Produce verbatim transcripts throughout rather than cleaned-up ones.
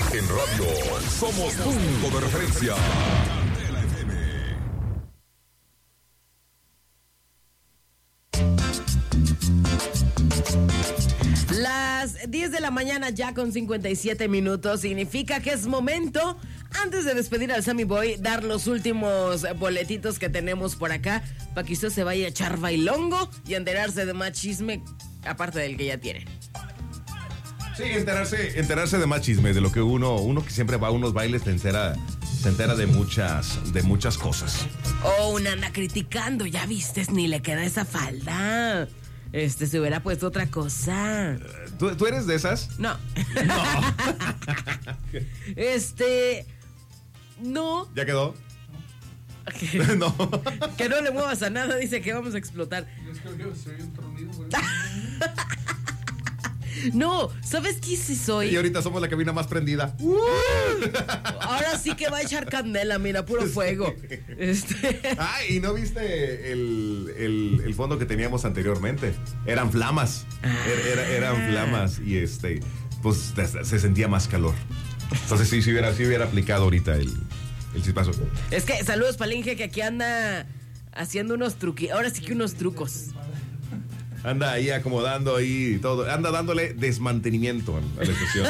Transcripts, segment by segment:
En radio somos punto de referencia. Las diez de la mañana ya con cincuenta y siete minutos significa que es momento, antes de despedir al Sammy Boy, dar los últimos boletitos que tenemos por acá para que usted se vaya a echar bailongo y enterarse de más chisme aparte del que ya tiene. Sí, enterarse, enterarse de más chisme, de lo que uno, uno que siempre va a unos bailes se entera, se entera de muchas, de muchas cosas. Oh, una anda criticando, ya vistes, ni le queda esa falda. Este, se hubiera puesto otra cosa. ¿Tú, tú eres de esas? No. No. Este, no. ¿Ya quedó? Que, no. Que no le muevas a nada, dice que vamos a explotar. No, ¿sabes qué sí soy? Y ahorita somos la cabina más prendida. Uh, ahora sí que va a echar candela, mira, puro fuego. Este. Ah, ¿y no viste el, el, el fondo que teníamos anteriormente? Eran flamas. Ah. Era, era, eran flamas y este, pues se sentía más calor. Entonces sí, sí hubiera, sí hubiera aplicado ahorita el, el chispazo. Es que, saludos para el Inge que aquí anda haciendo unos truqui, ahora sí que unos trucos. Anda ahí acomodando ahí todo, anda dándole desmantenimiento a la estación.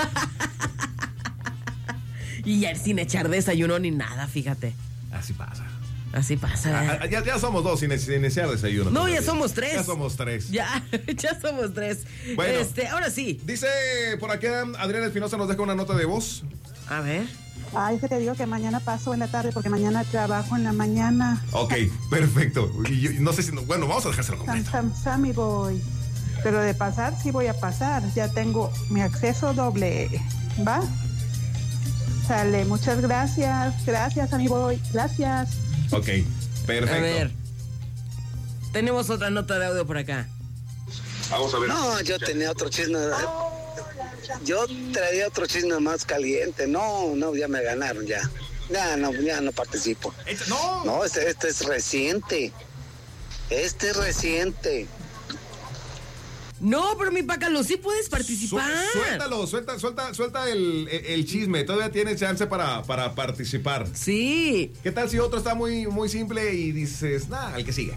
Y ya sin echar desayuno ni nada, fíjate. Así pasa. Así pasa. Ah, ya, ya somos dos sin iniciar desayuno. No, todavía. ya somos tres. Ya somos tres. Ya, ya somos tres. Bueno, este, ahora sí. Dice por acá, Adriana Espinosa nos deja una nota de voz. A ver. Ay, es que te digo que mañana paso en la tarde porque mañana trabajo en la mañana. Ok, perfecto. Y yo, no sé si... No, bueno, vamos a dejárselo completo. Sam, Sam, Sammy Boy. Pero de pasar, sí voy a pasar. Ya tengo mi acceso doble. ¿Va? Sale, muchas gracias. Gracias, Sammy Boy. Gracias. Ok, perfecto. A ver. Tenemos otra nota de audio por acá. Vamos a ver. No, yo tenía otro chisme. Yo traía otro chisme más caliente. No, no, ya me ganaron ya. Ya no, ya no participo. No. No, este, este es reciente. Este es reciente. No, pero mi Pácalo, sí puedes participar. Su, suéltalo, suelta, suelta, suelta el, el, el chisme. Todavía tienes chance para, para participar. Sí. ¿Qué tal si otro está muy, muy simple y dices, nah, el que sigue?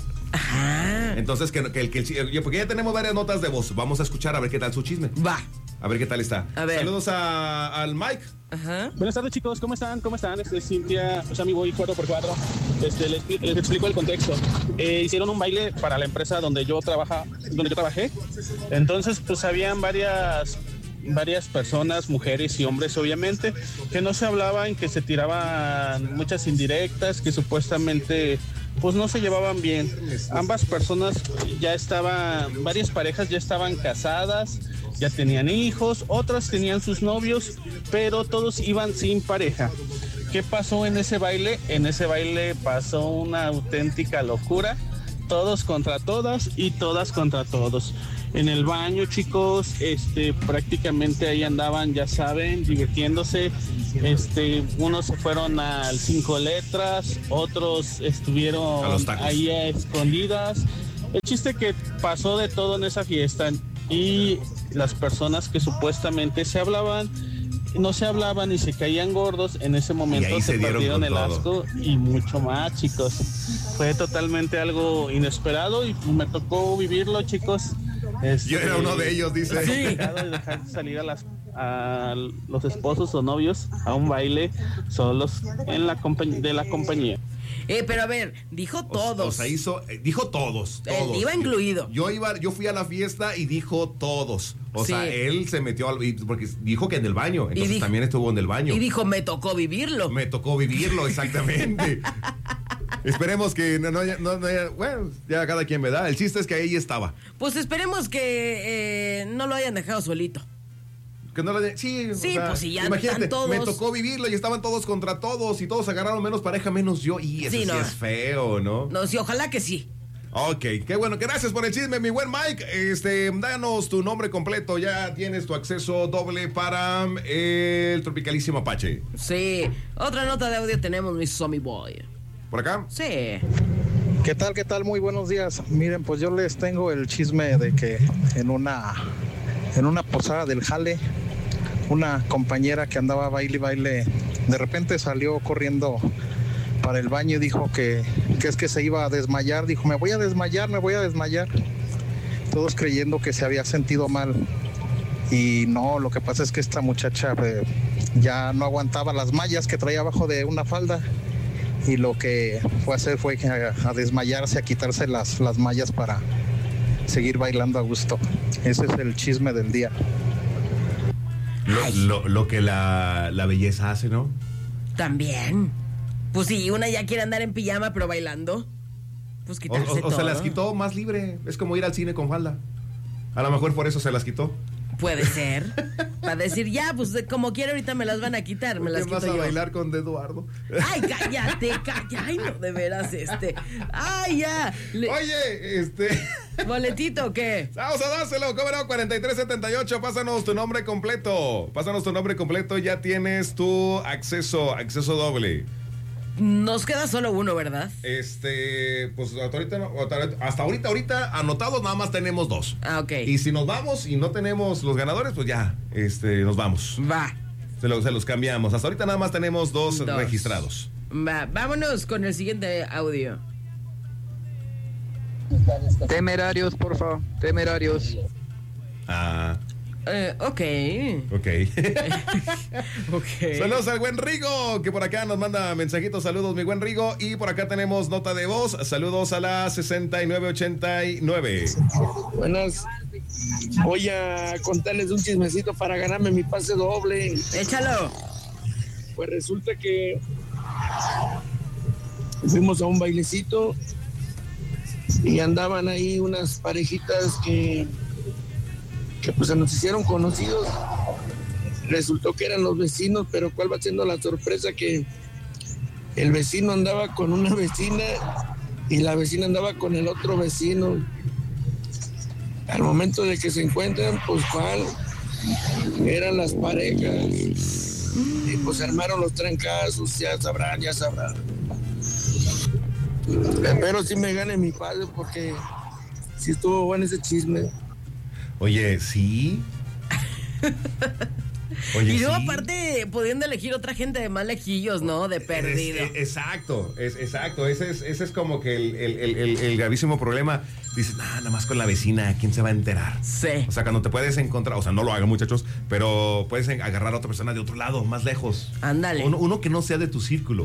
Ajá. Entonces, que, que, el, que el, porque ya tenemos varias notas de voz. Vamos a escuchar a ver qué tal su chisme. Va. A ver qué tal está. A ver. Saludos a, al Mike. Ajá. Buenas tardes, chicos, ¿cómo están? ¿Cómo están? Este es Cintia, o sea, mi voy cuatro por cuatro. Este, les, les explico el contexto. Eh, hicieron un baile para la empresa donde yo trabaja, donde yo trabajé. Entonces, pues habían varias varias personas, mujeres y hombres obviamente, que no se hablaban, que se tiraban muchas indirectas, que supuestamente pues no se llevaban bien. Ambas personas ya estaban, varias parejas ya estaban casadas, ya tenían hijos, otras tenían sus novios, pero todos iban sin pareja. ¿Qué pasó en ese baile? En ese baile pasó una auténtica locura, todos contra todas y todas contra todos. En el baño, chicos, este, prácticamente ahí andaban, ya saben, divirtiéndose. Este, unos se fueron al cinco letras, otros estuvieron ahí a escondidas. El chiste que pasó de todo en esa fiesta y las personas que supuestamente se hablaban, no se hablaban y se caían gordos, en ese momento se, se perdieron el todo. Asco y mucho más, chicos. Fue totalmente algo inesperado y me tocó vivirlo, chicos. Este, Yo era uno de ellos, dice. Sí. De dejar salir a, las, a los esposos o novios a un baile solos en la compañ- de la compañía. Eh, pero a ver, dijo todos. O, o sea, hizo, eh, dijo todos, todos. Él iba incluido. Yo iba, yo fui a la fiesta y dijo todos. O sí. sea, él se metió al, porque dijo que en el baño, entonces dijo, también estuvo en el baño. Y dijo, me tocó vivirlo. Me tocó vivirlo, exactamente. Esperemos que no, no, no, no, bueno, ya cada quien me da. El chiste es que ahí estaba. Pues esperemos que eh, no lo hayan dejado solito. Que no lo de... Sí, sí, o sea, pues si ya imagínate, están todos. Me tocó vivirlo y estaban todos contra todos y todos agarraron menos pareja, menos yo. Y eso sí, no. sí es feo, ¿no? No, sí, ojalá que sí. Ok, qué bueno, gracias por el chisme, mi buen Mike. Este, danos tu nombre completo, ya tienes tu acceso doble para el Tropicalísimo Apache. Sí, otra nota de audio tenemos, mi Sammy Boy. ¿Por acá? Sí. ¿Qué tal, qué tal? Muy buenos días. Miren, pues yo les tengo el chisme de que en una, en una posada del jale, una compañera que andaba baile y baile, de repente salió corriendo para el baño y dijo que, que es que se iba a desmayar. Dijo, me voy a desmayar, me voy a desmayar. Todos creyendo que se había sentido mal. Y no, lo que pasa es que esta muchacha eh, ya no aguantaba las mallas que traía abajo de una falda. Y lo que fue a hacer fue a, a desmayarse, a quitarse las, las mallas para seguir bailando a gusto. Ese es el chisme del día. Lo, lo, lo que la, la belleza hace, ¿no? También. Pues sí, una ya quiere andar en pijama pero bailando. Pues O, quitarse o- o todo. se las quitó más libre. Es como ir al cine con falda. A lo mejor por eso se las quitó. Puede ser. Para decir, ya, pues de- como quiera ahorita me las van a quitar, me las ¿Qué vas quito a yo. bailar con Eduardo? Ay, cállate, cállate. Ay, no, de veras, este. Ay, ya. Le- Oye, este... ¿Boletito o qué? Vamos a dárselo, ¿cómo no? cuarenta y tres setenta y ocho, pásanos tu nombre completo. Pásanos tu nombre completo, ya tienes tu acceso, acceso doble. Nos queda solo uno, ¿verdad? Este, pues hasta ahorita, no- hasta ahorita, ahorita anotados nada más tenemos dos. Ah, ok. Y si nos vamos y no tenemos los ganadores, pues ya, este, nos vamos. Va, Se, lo- se los cambiamos. Hasta ahorita nada más tenemos dos, Dos. registrados. va. Vámonos con el siguiente audio. Temerarios, por favor, temerarios. Ah, Eh, ok. ok. Ok. Saludos al buen Rigo, que por acá nos manda mensajitos. Saludos, mi buen Rigo. Y por acá tenemos nota de voz. Saludos a la sesenta y nueve ochenta y nueve. Buenas. Voy a contarles un chismecito para ganarme mi pase doble. Échalo. Pues resulta que fuimos a un bailecito y andaban ahí unas parejitas que, que pues se nos hicieron conocidos. Resultó que eran los vecinos, pero ¿cuál va siendo la sorpresa? Que el vecino andaba con una vecina y la vecina andaba con el otro vecino. Al momento de que se encuentran, pues cuál eran las parejas. Y pues armaron los trancazos, ya sabrán, ya sabrán. Espero si me gane mi padre porque sí estuvo bueno ese chisme. Oye, sí. Oye, Y luego sí. aparte pudiendo elegir otra gente de más lejillos, ¿no? De perdido. Es- es- exacto, es, exacto. Ese es, ese es como que el, el, el, el- el gravísimo problema. Dices, nah, nada más con la vecina, ¿quién se va a enterar? Sí. O sea, cuando te puedes encontrar, o sea, no lo hagan, muchachos, pero puedes en- agarrar a otra persona de otro lado, más lejos. Ándale. Uno, uno que no sea de tu círculo.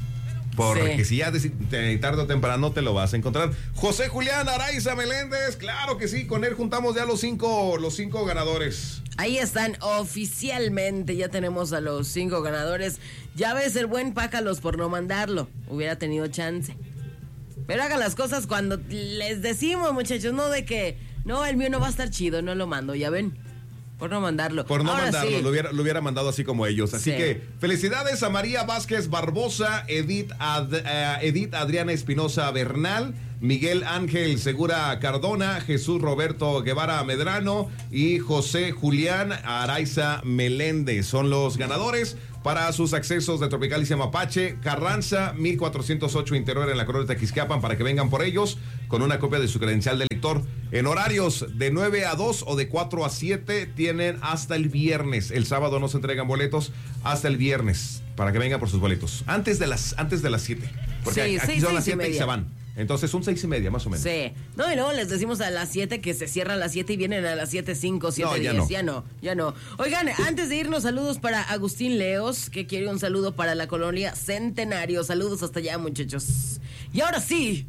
Porque Sí. si ya de- te- tarde o temprano te lo vas a encontrar. José Julián Araiza Meléndez, claro que sí, con él juntamos ya los cinco, los cinco ganadores. Ahí están oficialmente, ya tenemos a los cinco ganadores. Ya ves, el buen pácalos por no mandarlo, hubiera tenido chance. Pero hagan las cosas cuando les decimos, muchachos, no de que, no, el mío no va a estar chido, no lo mando, ya ven, por no mandarlo. Por no Ahora mandarlo, sí. lo, hubiera, lo hubiera mandado así como ellos. Así Sí. que felicidades a María Vázquez Barbosa, Edith, Ad- eh, Edith Adriana Espinosa Bernal, Miguel Ángel Segura Cardona, Jesús Roberto Guevara Medrano y José Julián Araiza Meléndez. Son los ganadores para sus accesos de Tropicalísima Mapache, Carranza, mil cuatrocientos ocho Interior en la Colonia de Tequisquiapan, para que vengan por ellos con una copia de su credencial de lector. En horarios de nueve a dos o de cuatro a siete tienen hasta el viernes. El sábado no se entregan boletos, hasta el viernes, para que vengan por sus boletos. Antes de las, antes de las siete. Porque Sí, aquí seis, son las seis y siete y media. se van. Entonces son seis y media, más o menos. Sí. No, y luego les decimos a las siete que se cierran a las siete y vienen a las siete cinco, siete No, ya diez. no. Ya no, ya no. Oigan, antes de irnos, saludos para Agustín Leos, que quiere un saludo para la colonia Centenario. Saludos hasta allá, muchachos. Y ahora sí,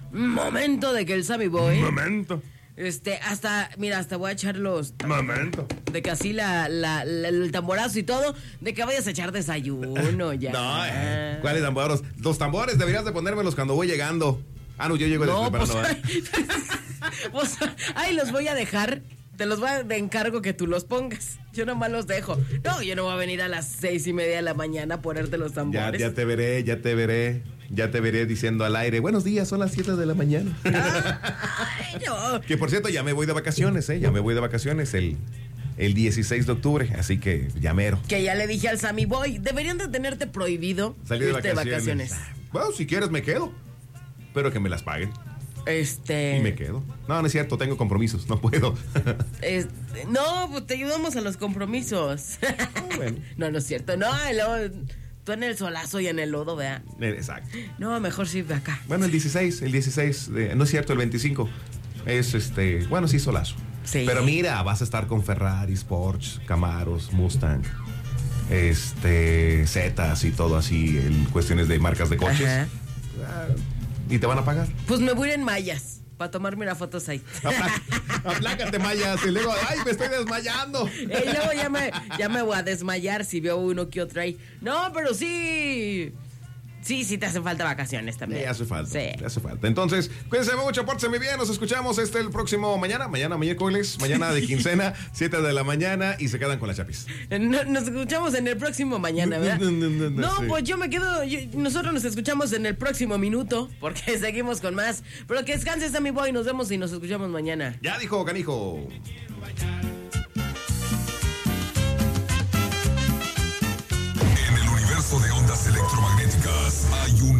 momento de que el Sammy Boy. Momento, Este, hasta, mira, hasta voy a echar los. momento. De que así la, la, la- el tamborazo y todo, de que vayas a echar desayuno ya. No, eh, ¿cuáles tambores? Los tambores deberías de ponérmelos cuando voy llegando. Ah, no, yo llego No, desde pues, temprano, ¿eh? pues, ahí los voy a dejar. Te los voy a de encargo que tú los pongas. Yo nomás los dejo. No, yo no voy a venir a las seis y media de la mañana a ponerte los Ya, tambores. ya te veré, ya te veré. Ya te veré diciendo al aire, buenos días, son las siete de la mañana. Ay, no. Que por cierto, ya me voy de vacaciones, ¿eh? Ya me voy de vacaciones el, el dieciséis de octubre, así que ya mero. Que ya le dije al Sammy Boy, deberían de tenerte prohibido Salir de irte vacaciones. Bueno, si quieres me quedo. Pero que me las paguen. Este. Y me quedo. No, no es cierto, tengo compromisos, no puedo. Este, no, pues te ayudamos a los compromisos. Ah, bueno. No, no es cierto. No, y luego, tú en el solazo y en el lodo, vea. Exacto. No, mejor sí de acá. Bueno, el dieciséis, el dieciséis, de, no es cierto, el veinticinco. Es este, bueno, sí, solazo. Sí. Pero mira, vas a estar con Ferraris, Porsche, Camaros, Mustang, este, Zetas y todo así, en cuestiones de marcas de coches. Ajá. Ah, ¿y te van a pagar? Pues me voy a ir en mallas para tomarme unas fotos ahí. Aplácate, Mayas, y luego, ay, me estoy desmayando. Y luego ya me, ya me voy a desmayar si veo uno que otro ahí. No, pero sí. Sí, sí te hacen falta vacaciones también. Sí, hace falta. Sí. Hace falta. Entonces, cuídense mucho, pórtense muy bien. Nos escuchamos este el próximo mañana. Mañana, miércoles, mañana de quincena, siete de la mañana y se quedan con la chapis. No, nos escuchamos en el próximo mañana, ¿verdad? No, no, no, no, no sí. pues yo me quedo. yo- nosotros nos escuchamos en el próximo minuto porque seguimos con más. Pero que descanses, Sammy Boy. Nos vemos y nos escuchamos mañana. Ya dijo, canijo. En el universo de ondas electromagnéticas hay un